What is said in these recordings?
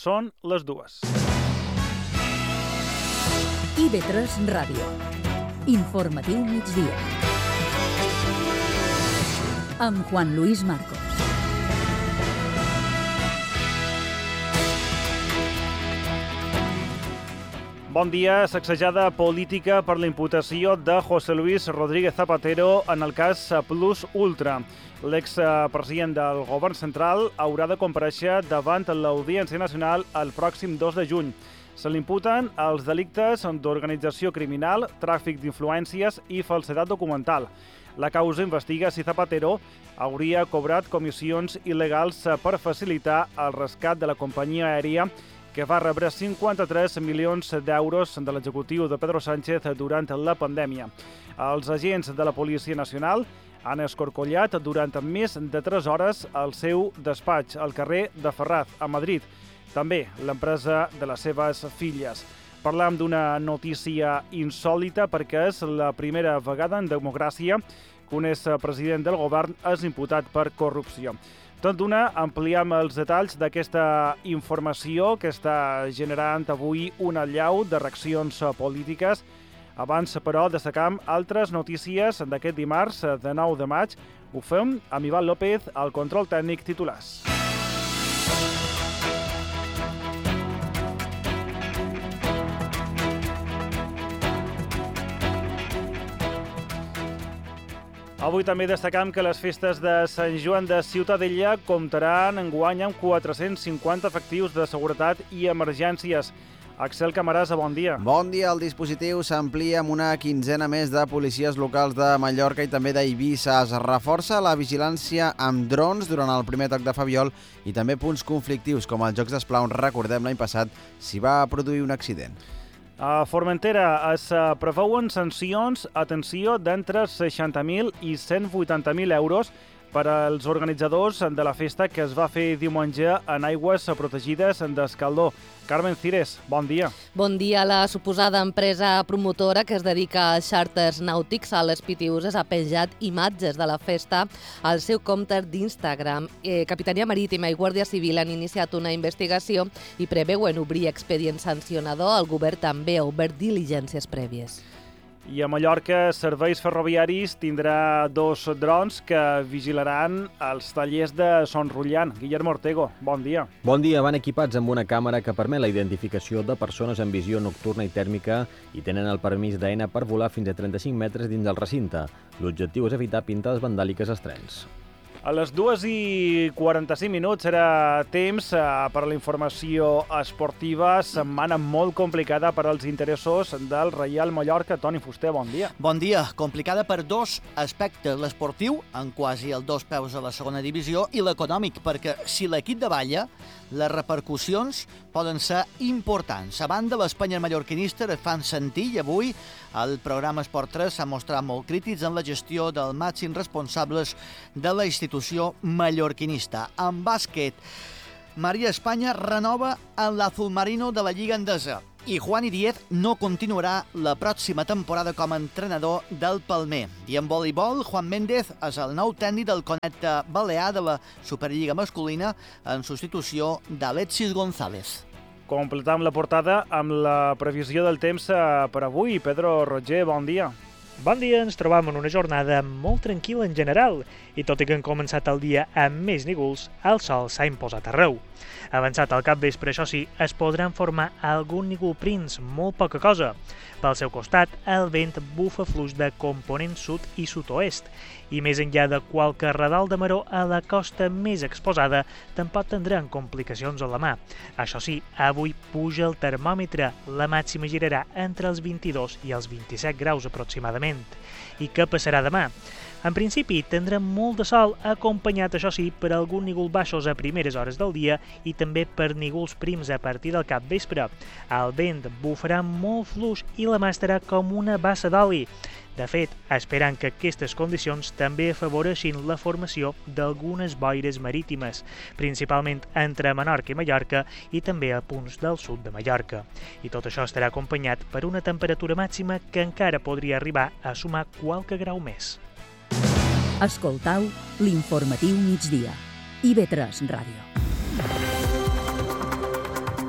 Són les 2. IB3 Ràdio. Informatiu migdia. Amb Juan Luis Marcos. Bon dia. Sacsejada política per la imputació de José Luis Rodríguez Zapatero en el cas Plus Ultra. L'expresident del govern central haurà de comparèixer davant l'Audiència Nacional el pròxim 2 de juny. Se li imputen els delictes d'organització criminal, tràfic d'influències i falsedat documental. La causa investiga si Zapatero hauria cobrat comissions il·legals per facilitar el rescat de la companyia aèria que va rebre 53 milions d'euros de l'executiu de Pedro Sánchez durant la pandèmia. Els agents de la Policia Nacional han escorcollat durant més de 3 hores el seu despatx al carrer de Ferraz, a Madrid. També l'empresa de les seves filles. Parlam d'una notícia insòlita perquè és la primera vegada en democràcia que un expresident del govern és imputat per corrupció. Tot d'una, ampliem els detalls d'aquesta informació que està generant avui una allau de reaccions polítiques. Abans, però, destacam altres notícies d'aquest dimarts de 9 de maig. Ho fem amb Ivan López, al control tècnic titulars. Avui també destacam que les festes de Sant Joan de Ciutadella comptaran enguany amb 450 efectius de seguretat i emergències. Axel Camarasa, bon dia. Bon dia. El dispositiu s'amplia amb una quinzena més de policies locals de Mallorca i també d'Eivissa. Es reforça la vigilància amb drons durant el primer toc de Fabiol i també punts conflictius com els Jocs d'Esplà, on recordem l'any passat s'hi va produir un accident. A Formentera es preveuen sancions, atenció, d'entre 60.000 i 180.000 euros per als organitzadors de la festa que es va fer diumenge en aigües protegides d'Escaldó. Carmen Cires, bon dia. Bon dia. La suposada empresa promotora que es dedica als xàrters nàutics a les Pitiüses ha penjat imatges de la festa al seu compte d'Instagram. Capitania Marítima i Guàrdia Civil han iniciat una investigació i preveuen obrir expedient sancionador. El govern també ha obert diligències prèvies. I a Mallorca, Serveis Ferroviaris tindrà 2 drons que vigilaran els tallers de Son Rullant. Guillermo Ortego, bon dia. Bon dia. Van equipats amb una càmera que permet la identificació de persones amb visió nocturna i tèrmica i tenen el permís d'AENA per volar fins a 35 metres dins del recinte. L'objectiu és evitar pintades vandàliques als trens. A les 2:45 era temps per a la informació esportiva. Setmana molt complicada per als interessos del Reial Mallorca. Toni Fuster, bon dia. Bon dia. Complicada per 2 aspectes. L'esportiu, amb quasi els 2 peus a la segona divisió, i l'econòmic, perquè si l'equip davalla, les repercussions poden ser importants. A banda, l'Espanya mallorquinista es fan sentir i avui el programa Esport 3 s'ha mostrat molt crítics en la gestió dels màxims responsables de la institució mallorquinista. En bàsquet, Maria Espanya renova en l'azulmarino de la Lliga Endesa i Juan Díez no continuarà la pròxima temporada com a entrenador del Palmer. I en voleibol, Juan Méndez és el nou tècnic del Conecta Balear de la Superliga masculina en substitució d'Alexis González. Completam la portada amb la previsió del temps per avui. Pedro Roger, bon dia. Bon dia, ens trobam en una jornada molt tranquil·la en general i tot i que hem començat el dia amb més núvols, el sol s'ha imposat arreu. Avançat al capvespre, això sí, es podran formar algun núvol prims, molt poca cosa. Pel seu costat, el vent bufa fluix de component sud i sud-oest i més enllà de qualque radal de maró a la costa més exposada, tampoc tindran complicacions a la mà. Això sí, avui puja el termòmetre, la màxima girarà entre els 22 i els 27 graus aproximadament. I què passarà demà? En principi, tindrem molt de sol, acompanyat, això sí, per algun núvol baixos a primeres hores del dia i també per núvols prims a partir del capvespre. El vent bufarà molt fluix i la mà estarà com una bassa d'oli. De fet, esperant que aquestes condicions també afavoreixin la formació d'algunes boires marítimes, principalment entre Menorca i Mallorca i també a punts del sud de Mallorca. I tot això estarà acompanyat per una temperatura màxima que encara podria arribar a sumar qualque grau més. Escoltau l'informatiu migdia. IB3 Ràdio.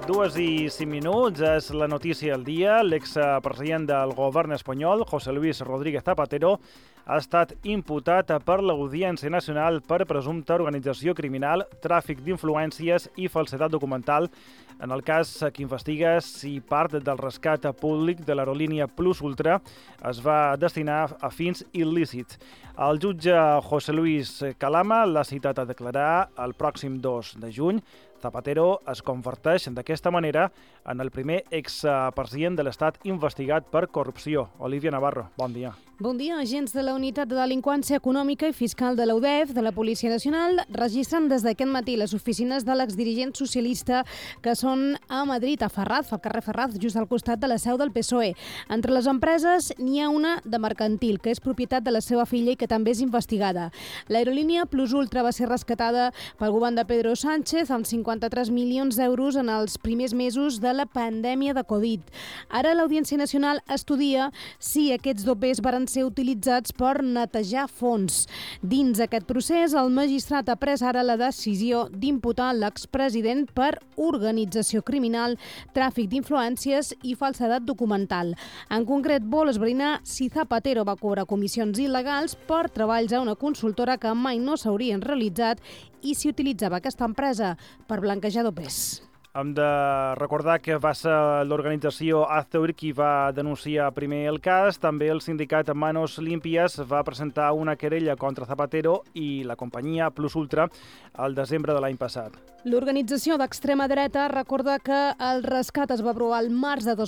2:05, és la notícia del dia. L'expresident del govern espanyol, José Luis Rodríguez Zapatero, ha estat imputat per l'Audiència Nacional per presumpta organització criminal, tràfic d'influències i falsedat documental, en el cas que investiga si part del rescat públic de l'aerolínia Plus Ultra es va destinar a fins il·lícits. El jutge José Luis Calama l'ha citat a declarar el pròxim 2 de juny. Zapatero es converteix d'aquesta manera en el primer expresident de l'Estat investigat per corrupció. Olivia Navarro, bon dia. Bon dia. Agents de la Unitat de Delinqüència Econòmica i Fiscal de la UDEF, de la Policia Nacional, registren des d'aquest matí les oficines de l'exdirigent socialista que són a Madrid, a Ferraz, al carrer Ferraz, just al costat de la seu del PSOE. Entre les empreses n'hi ha una de mercantil, que és propietat de la seva filla i que també és investigada. L'aerolínia Plus Ultra va ser rescatada pel govern de Pedro Sánchez amb 53 milions d'euros en els primers mesos de la pandèmia de Covid. Ara l'Audiència Nacional estudia si aquests dopers varen ser utilitzats per netejar fons. Dins aquest procés, el magistrat ha pres ara la decisió d'imputar l'expresident per organització criminal, tràfic d'influències i falsedat documental. En concret, vol esbrinar si Zapatero va cobrar comissions il·legals per treballs a una consultora que mai no s'haurien realitzat i si utilitzava aquesta empresa per blanquejar dopers. Hem de recordar que va ser l'organització Azur qui va denunciar primer el cas. També el sindicat Manos Limpias va presentar una querella contra Zapatero i la companyia Plus Ultra al desembre de l'any passat. L'organització d'extrema dreta recorda que el rescat es va aprovar el març de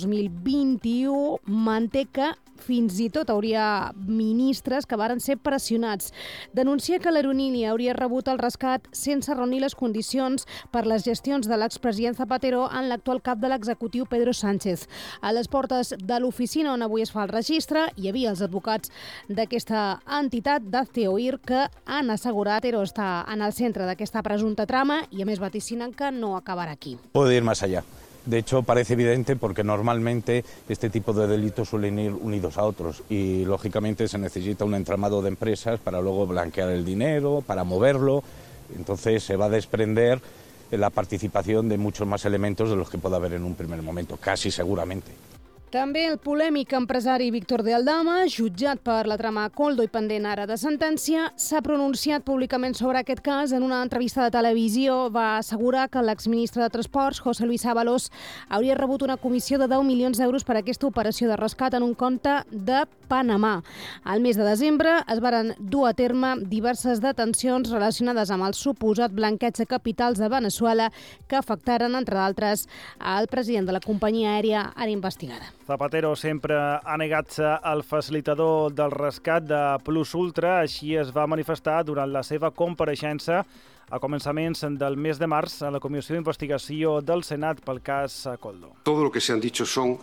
2021, manté que fins i tot hauria ministres que varen ser pressionats. Denuncia que l'aerolínia hauria rebut el rescat sense reunir les condicions per les gestions de l'expresident Zapatero en l'actual cap de l'executiu Pedro Sánchez. A les portes de l'oficina on avui es fa el registre hi havia els advocats d'aquesta entitat d'Azteoir que han assegurat que està en el centre d'aquesta presumpta trama i a més vaticinen que no acabarà aquí. Puede ir más allá. De hecho, parece evidente porque normalmente este tipo de delitos suelen ir unidos a otros y, lógicamente, se necesita un entramado de empresas para luego blanquear el dinero, para moverlo. Entonces, se va a desprender la participación de muchos más elementos de los que pueda haber en un primer momento, casi seguramente. També el polèmic empresari Víctor de Aldama, jutjat per la trama Koldo i pendent ara de sentència, s'ha pronunciat públicament sobre aquest cas. En una entrevista de televisió va assegurar que l'exministre de Transports, José Luis Ábalos, hauria rebut una comissió de 10 milions d'euros per aquesta operació de rescat en un compte de Panamà. Al mes de desembre es varen dur a terme diverses detencions relacionades amb el suposat blanqueig de capitals de Veneçuela que afectaren, entre d'altres, al president de la companyia aèria ara investigada. Zapatero sempre ha negat-se el facilitador del rescat de Plus Ultra, així es va manifestar durant la seva compareixença a començaments del mes de març a la Comissió d'Investigació del Senat pel cas Koldo. Todo lo que se han dicho son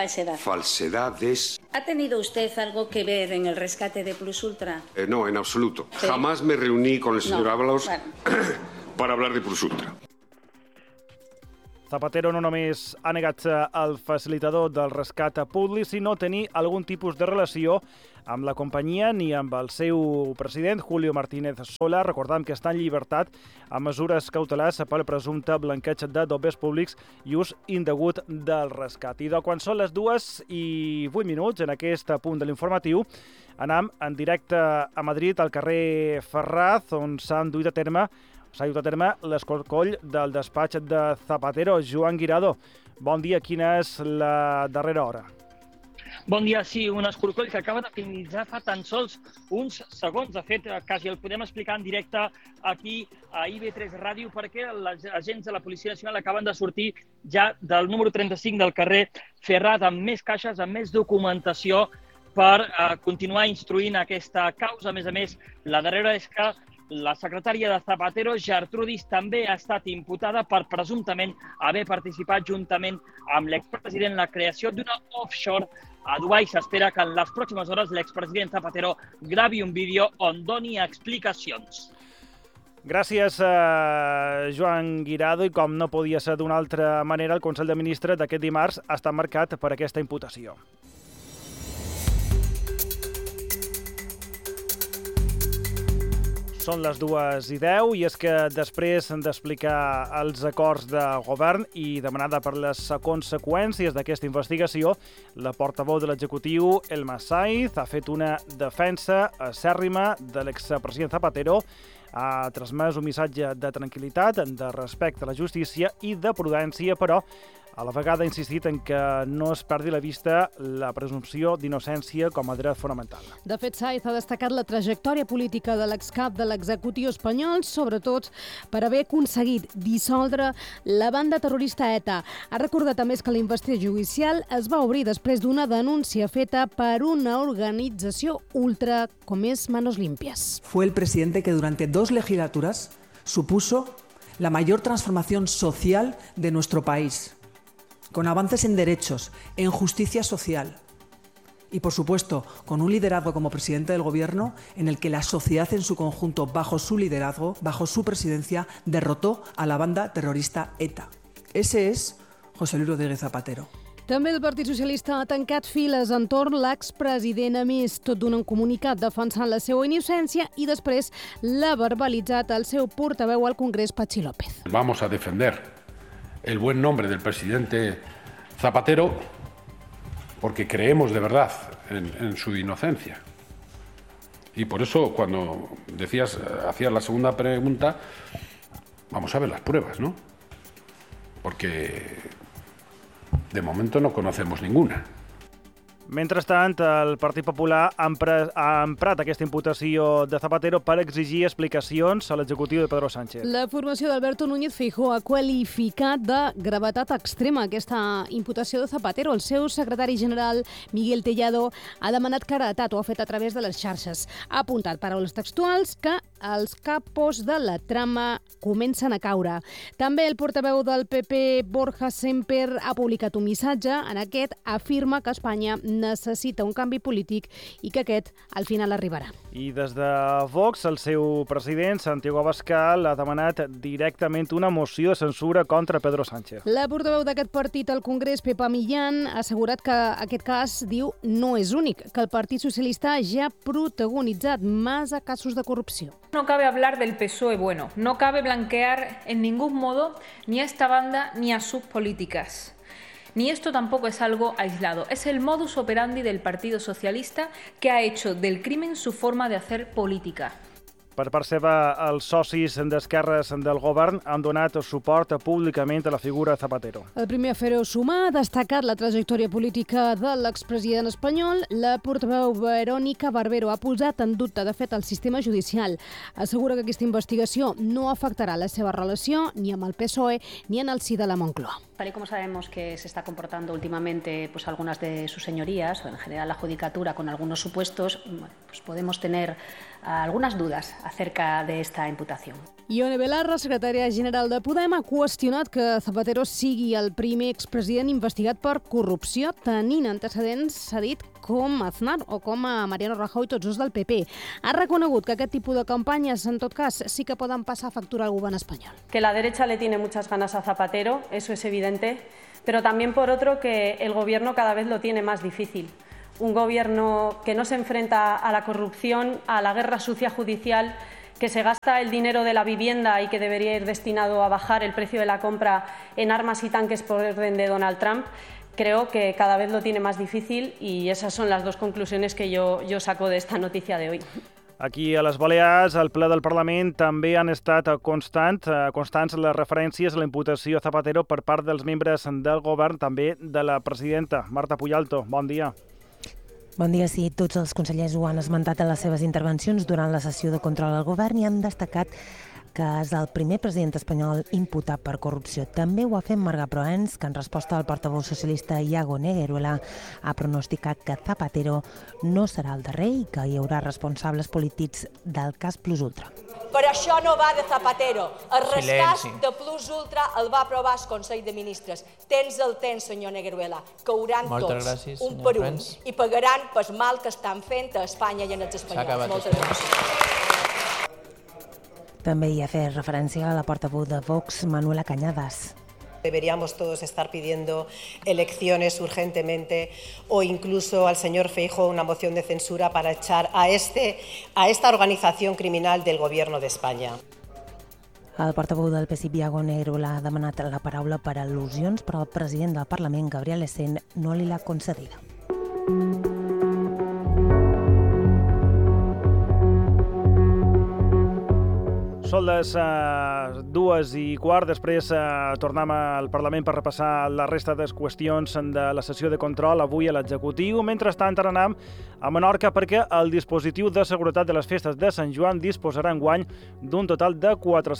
falsedades. ¿Ha tenido usted algo que ver en el rescate de Plus Ultra? No, en absoluto. ¿Sí? Jamás me reuní con el señor Ábalos para hablar de Plus Ultra. Zapatero no només ha negat el facilitador del rescat públic, sinó tenir algun tipus de relació amb la companyia ni amb el seu president, Julio Martínez Sola. Recordem que està en llibertat amb mesures cautelars pel presumpte blanqueig de dopers públics i ús indegut del rescat. I de quan són les 2:08 en aquest punt de l'informatiu, anem en directe a Madrid, al carrer Ferraz, on s'ha dut a terme l'escorcoll del despatx de Zapatero. Joan Guirado, bon dia. Quina és la darrera hora? Bon dia, sí, un escorcoll que acaba de finalitzar fa tan sols uns segons. De fet, quasi el podem explicar en directe aquí a IB3 Ràdio perquè els agents de la Policia Nacional acaben de sortir ja del número 35 del carrer Ferraz amb més caixes, amb més documentació per continuar instruint aquesta causa. A més, la darrera és que la secretària de Zapatero, Gertrudis, també ha estat imputada per presumptament haver participat juntament amb l'expresident en la creació d'una offshore a Dubai. S'espera que en les pròximes hores l'expresident Zapatero gravi un vídeo on doni explicacions. Gràcies, Joan Guirado. I com no podia ser d'una altra manera, el Consell de Ministres d'aquest dimarts ha estat marcat per aquesta imputació. Són les 2:10 i és que després d'explicar els acords de govern i demanada per les conseqüències d'aquesta investigació, la portaveu de l'executiu, Elma Saiz, ha fet una defensa acèrrima de l'expresident Zapatero, ha transmès un missatge de tranquil·litat, de respecte a la justícia i de prudència, però a la vegada ha insistit en que no es perdi la vista la presumpció d'innocència com a dret fonamental. De fet, Saiz ha destacat la trajectòria política de l'excap de l'executiu espanyol, sobretot per haver aconseguit dissoldre la banda terrorista ETA. Ha recordat a més que la investigació judicial es va obrir després d'una denúncia feta per una organització ultra com és Manos Limpias. Fue el presidente que durante 2 legislaturas supuso la mayor transformación social de nuestro país, con avances en derechos, en justicia social y, por supuesto, con un liderazgo como presidente del Gobierno en el que la sociedad en su conjunto, bajo su liderazgo, bajo su presidencia, derrotó a la banda terrorista ETA. Ese es José Luis Rodríguez Zapatero. També el Partit Socialista ha tancat files entorn l'expresident. A més, tot d'un comunicat defensant la seva innocència i després l'ha verbalitzat el seu portaveu al Congrés, Patxi López. Vamos a defender el buen nombre del presidente Zapatero porque creemos de verdad en su inocencia. Y por eso, cuando hacías la segunda pregunta, vamos a ver las pruebas, ¿no? Porque de momento no conocemos ninguna. Mentrestant, el Partit Popular ha emprat aquesta imputació de Zapatero per exigir explicacions a l'executiu de Pedro Sánchez. La formació d'Alberto Núñez Feijóo ha qualificat de gravetat extrema aquesta imputació de Zapatero. El seu secretari general, Miguel Tellado, ha demanat claredat, ho ha fet a través de les xarxes. Ha apuntat paraules textuals que els capos de la trama comencen a caure. També el portaveu del PP, Borja Semper, ha publicat un missatge. En aquest afirma que Espanya necessita un canvi polític i que aquest al final arribarà. I des de Vox, el seu president, Santiago Abascal, ha demanat directament una moció de censura contra Pedro Sánchez. La portaveu d'aquest partit al Congrés, Pepa Millán, ha assegurat que aquest cas, diu, no és únic, que el Partit Socialista ja ha protagonitzat massa casos de corrupció. No cabe hablar del PSOE bueno, no cabe blanquear en ningún modo ni a esta banda ni a sus políticas. Ni esto tampoco es algo aislado, es el modus operandi del Partido Socialista que ha hecho del crimen su forma de hacer política. Per part seva, els socis d'esquerres del govern han donat suport públicament a la figura de Zapatero. El primer a fer-ho sumar ha destacat la trajectòria política de l'expresident espanyol. La portaveu Verònica Barbero ha posat en dubte, de fet, el sistema judicial. Assegura que aquesta investigació no afectarà la seva relació ni amb el PSOE ni en el si de la Moncloa. Tal y como sabemos que se está comportando últimamente pues algunas de sus señorías o en general la judicatura con algunos supuestos, pues podemos tener algunas dudas acerca de esta imputación. Ione Belarra, secretària general de Podem, ha qüestionat que Zapatero sigui el primer expresident investigat per corrupció, tenint antecedents, s'ha dit, com Aznar o com a Mariano Rajoy, tots dos del PP. Ha reconegut que aquest tipus de campanyes, en tot cas, sí que poden passar factura al govern espanyol. Que la derecha le tiene muchas ganas a Zapatero, eso es evidente, pero también por otro que el gobierno cada vez lo tiene más difícil. Un gobierno que no se enfrenta a la corrupción, a la guerra sucia judicial, que se gasta el dinero de la vivienda y que debería ir destinado a bajar el precio de la compra en armas y tanques por orden de Donald Trump, creo que cada vez lo tiene más difícil y esas son las dos conclusiones que yo saco de esta noticia de hoy. Aquí a les Balears, al ple del Parlament, també han estat constants les referències a la imputació a Zapatero per part dels membres del govern, també de la presidenta. Marta Puyalto, bon dia. Bon dia, sí. Tots els consellers ho han esmentat en les seves intervencions durant la sessió de control al govern i han destacat que és el primer president espanyol imputat per corrupció. També ho ha fet Marga Proens, que en resposta al portaveu socialista Iago Negueruela ha pronosticat que Zapatero no serà el darrer i que hi haurà responsables polítics del cas Plus Ultra. Però això no va de Zapatero. El rescat de Plus Ultra el va aprovar el Consell de Ministres. Tens el temps, senyor Negueruela. Cauran tots, un per un, i pagaran pel mal que estan fent a Espanya i en els espanyols. Moltes gràcies. També hi ha fet referència a la portaveu de Vox, Manuela Cañadas. Deberíamos todos estar pidiendo elecciones urgentemente o incluso al señor Feijóo una moción de censura para echar a esta organización criminal del Gobierno de España. El portaveu del PSC, Iago Negrula, ha demanat la paraula per al·lusions, però el president del Parlament, Gabriel Ecén, no li l'ha concedida. Són les 2:15. Després tornem al Parlament per repassar la resta de qüestions de la sessió de control avui a l'executiu. Mentrestant, ara anem a Menorca perquè el dispositiu de seguretat de les festes de Sant Joan disposarà enguany d'un total de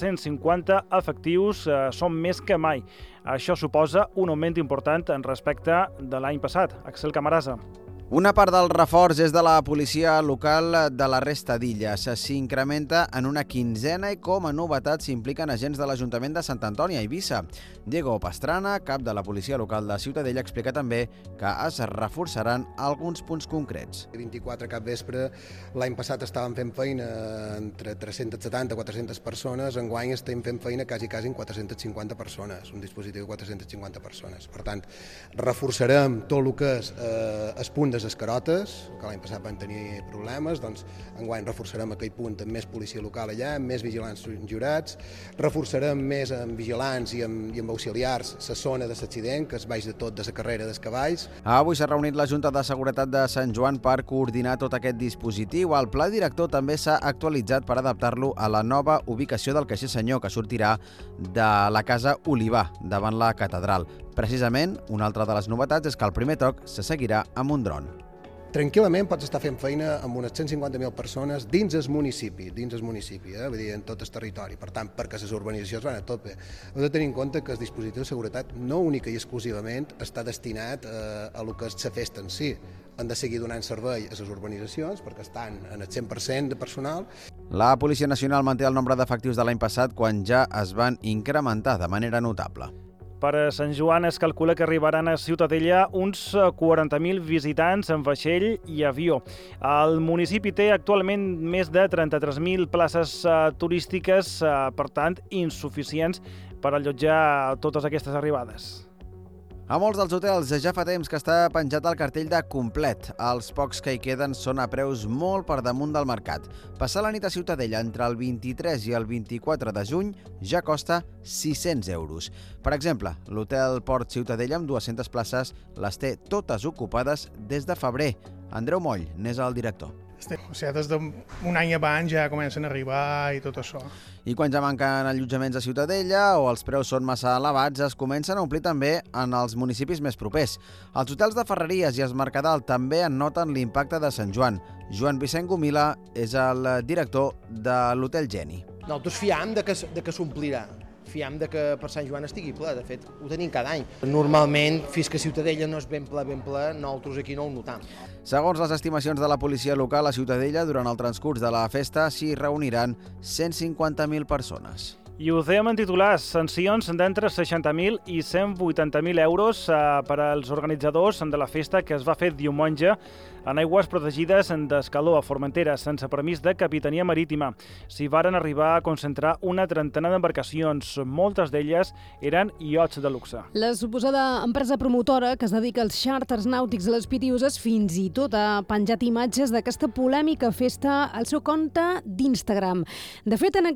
450 efectius. Són més que mai. Això suposa un augment important en respecte de l'any passat. Axel Camarasa. Una part del reforç és de la policia local de la resta d'illes. S'incrementa en una quinzena i com a novetat s'impliquen agents de l'Ajuntament de Sant Antoni a Eivissa. Diego Pastrana, cap de la policia local de Ciutadella, explica també que es reforçaran alguns punts concrets. 24 cap vespre, l'any passat estàvem fent feina entre 370 i 400 persones, enguany estem fent feina quasi en 450 persones, un dispositiu de 450 persones. Per tant, reforçarem tot el que és els punts de escarotes, que l'any passat van tenir problemes, doncs enguany reforçarem aquell punt amb més policia local allà, amb més vigilants jurats, reforçarem més amb vigilants i amb auxiliars la zona de l'accident, que es baix de tot de la carrera dels cavalls. Avui s'ha reunit la Junta de Seguretat de Sant Joan per coordinar tot aquest dispositiu. El pla director també s'ha actualitzat per adaptar-lo a la nova ubicació del caixer senyor, que sortirà de la Casa Olivar, davant la catedral. Precisament, una altra de les novetats és que el primer toc se seguirà amb un dron. Tranquil·lament pots estar fent feina amb unes 150.000 persones dins el municipi, vull dir, en tot el territori. Per tant, perquè les urbanitzacions van a tope. Heu de tenir en compte que el dispositiu de seguretat no única i exclusivament està destinat a lo que és la festa en si. Han de seguir donant servei a les urbanitzacions perquè estan en el 100% de personal. La Policia Nacional manté el nombre d'efectius de l'any passat quan ja es van incrementar de manera notable. Per a Sant Joan es calcula que arribaran a Ciutadella uns 40.000 visitants en vaixell i avió. El municipi té actualment més de 33.000 places turístiques, per tant, insuficients per allotjar totes aquestes arribades. A molts dels hotels ja fa temps que està penjat el cartell de complet. Els pocs que hi queden són a preus molt per damunt del mercat. Passar la nit a Ciutadella entre el 23 i el 24 de juny ja costa 600 euros. Per exemple, l'hotel Port Ciutadella amb 200 places les té totes ocupades des de febrer. Andreu Moll n'és el director. O sigui, des d'un any abans ja comencen a arribar i tot això. I quan ja manquen allotjaments a Ciutadella o els preus són massa elevats, es comencen a omplir també en els municipis més propers. Els hotels de Ferreries i el Mercadal també en noten l'impacte de Sant Joan. Joan Vicent Gomila és el director de l'Hotel Geni. Nosaltres fiem de que s'omplirà. Fiem de que per Sant Joan estigui ple, de fet, ho tenim cada any. Normalment, fins que Ciutadella no és ben ple, nosaltres aquí no ho notam. Segons les estimacions de la policia local, a Ciutadella, durant el transcurs de la festa, s'hi reuniran 150.000 persones. I ho dèiem en titulars, sancions d'entre 60.000 i 180.000 euros per als organitzadors de la festa que es va fer diumenge en aigües protegides d'Escaló, a Formentera, sense permís de Capitania Marítima. S'hi varen arribar a concentrar una trentena d'embarcacions. Moltes d'elles eren iots de luxe. La suposada empresa promotora que es dedica als xàrters nàutics a les Pitiuses fins i tot ha penjat imatges d'aquesta polèmica festa al seu compte d'Instagram. De fet, en